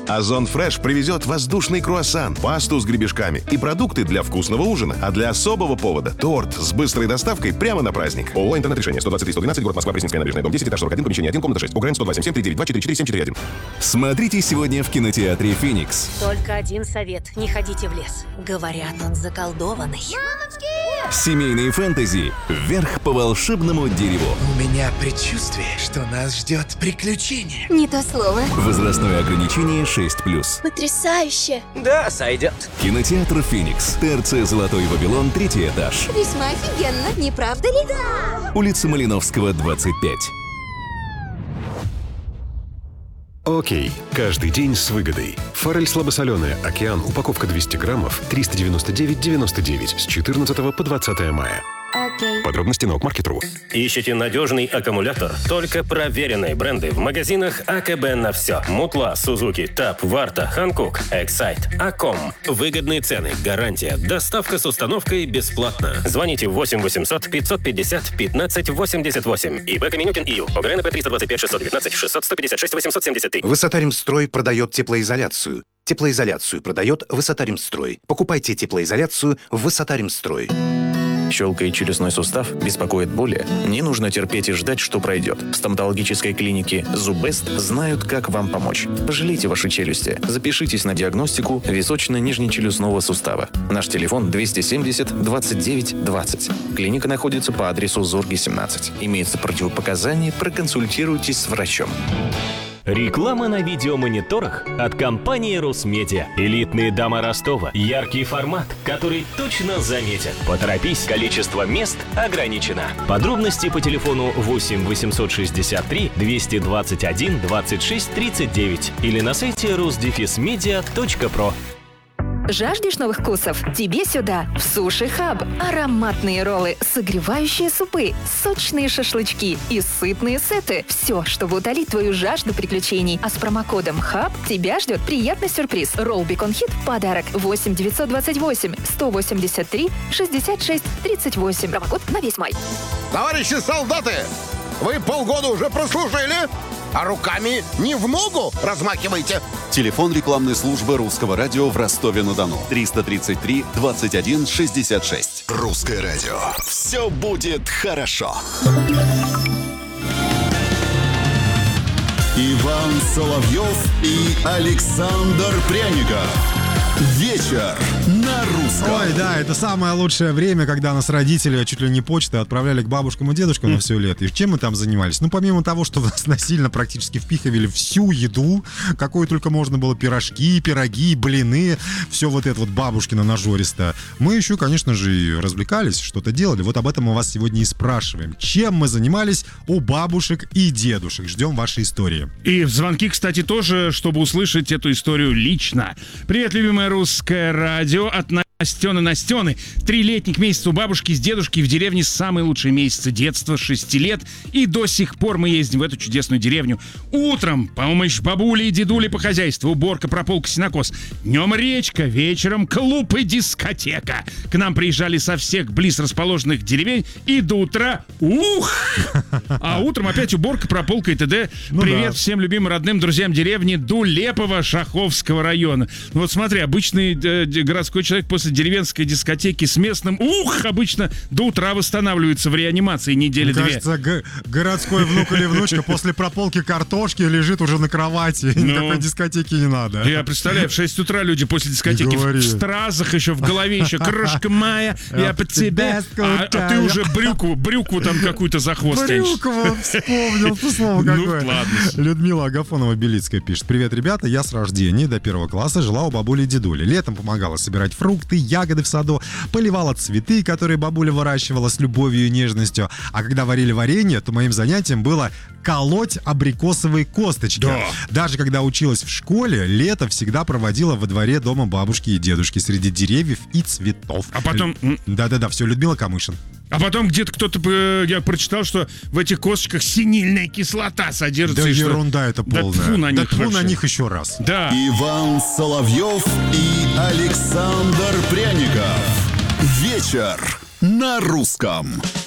Озон Фреш привезет воздушный круассан, пасту с гребешками и продукты для вкусного ужина. А для особого повода – торт с быстрой доставкой прямо на праздник. ООО «Интернет-решение», 123-112, город Москва, Пресненская набережная, дом 10, этаж 41, помещение 1, комната 6. УГРН 127-392-44-741. Смотрите сегодня в кинотеатре «Феникс». Только один совет – не ходите в лес. Говорят, он заколдованный. Мамочки! Семейные фэнтези «Вверх по волшебному дереву». У меня предчувствие, что нас ждет приключение. Не то слово. Возрастное ограничение 6+. Потрясающе. Да, сойдет. Кинотеатр «Феникс». ТРЦ «Золотой Вавилон», 3-й этаж. Весьма офигенно, не правда ли? Да. Улица Малиновского, 25. Окей. Каждый день с выгодой. Форель слабосоленая «Океан», упаковка 200 граммов, 399,99 с 14 по 20 мая. Окей. Подробности на Окмаркет.ру. Ищите надежный аккумулятор? Только проверенные бренды в магазинах АКБ на все. Мутла, Сузуки, ТАП, Варта, Ханкук, Эксайт, Аком. Выгодные цены, гарантия, доставка с установкой бесплатно. Звоните 8 800 550 15 88. ИП Каменюкин ИЮ. ОГРНП 325 619 600 156 873. Высотаримстрой продает теплоизоляцию. Теплоизоляцию продает Высотаримстрой. Покупайте теплоизоляцию в Высотаримстрой. Щелкает челюстной сустав, беспокоит боли? Не нужно терпеть и ждать, что пройдет. В стоматологической клинике «Зубест» знают, как вам помочь. Пожалейте ваши челюсти. Запишитесь на диагностику височно-нижнечелюстного сустава. Наш телефон 270 29 20. Клиника находится по адресу Зорги, 17. Имеются противопоказания, проконсультируйтесь с врачом. Реклама на видеомониторах от компании «Русмедиа». Элитные дома Ростова. Яркий формат, который точно заметен. Поторопись, количество мест ограничено. Подробности по телефону 8 863 221 26 39 или на сайте rusdefismedia.pro. Жаждешь новых вкусов? Тебе сюда, в Суши Хаб. Ароматные роллы, согревающие супы, сочные шашлычки и сытные сеты. Все, чтобы утолить твою жажду приключений. А с промокодом ХАБ тебя ждет приятный сюрприз. Ролл Бекон Хит в подарок. 8 928 183 66 38. Промокод на весь май. Товарищи солдаты, вы полгода уже прослужили, а руками не в ногу размахивайте. Телефон рекламной службы Русского радио в Ростове-на-Дону. 333 21 66. Русское радио. Все будет хорошо. Иван Соловьев и Александр Пряников. Вечер на русском. Ой, да, это самое лучшее время, когда нас родители чуть ли не почтой отправляли к бабушкам и дедушкам на все лето. И чем мы там занимались? Ну, помимо того, что в нас насильно практически впихивали всю еду, какую только можно было, пирожки, пироги, блины, все вот это вот бабушкино нажористо, мы еще, конечно же, и развлекались, что-то делали. Вот об этом мы вас сегодня и спрашиваем. Чем мы занимались у бабушек и дедушек? Ждем вашей истории. И в звонки, кстати, тоже, чтобы услышать эту историю лично. Привет, любимое русское радио от Настены. 3-летних месяца у бабушки с дедушки в деревне самые лучшие месяцы детства, 6 лет. И до сих пор мы ездим в эту чудесную деревню. Утром помощь бабуле и дедуле по хозяйству, уборка, прополка, сенокос. Днем речка, вечером клуб и дискотека. К нам приезжали со всех близ расположенных деревень и до утра А утром опять уборка, прополка и т.д. Привет всем любимым родным друзьям деревни Дулепово Шаховского района. Вот смотри, обычный городской человек после деревенской дискотеки с местным обычно до утра восстанавливается в реанимации недели две. Мне кажется, городской внук или внучка после прополки картошки лежит уже на кровати. Никакой дискотеки не надо. Я представляю, в 6 утра люди после дискотеки в стразах еще, в голове еще крошка моя, я под тебя. А ты уже брюкву там какую-то за хвост тянешь. Брюкву вспомнил, слово какое. Ну ладно. Людмила Агафонова-Белицкая пишет. Привет, ребята, я с рождения до 1 класса жила у бабули и дедули. Летом помогала собирать фрукты, ягоды в саду, поливала цветы, которые бабуля выращивала с любовью и нежностью. А когда варили варенье, то моим занятием было колоть абрикосовые косточки. Да. Даже когда училась в школе, лето всегда проводила во дворе дома бабушки и дедушки среди деревьев и цветов. А потом... Да-да-да, все, Людмила Камышин. А потом где-то кто-то, я прочитал, что в этих косточках синильная кислота содержится. Да ерунда это полная. Да тьфу на них еще раз. Да. Иван Соловьев и Александр Пряников. Вечер на русском.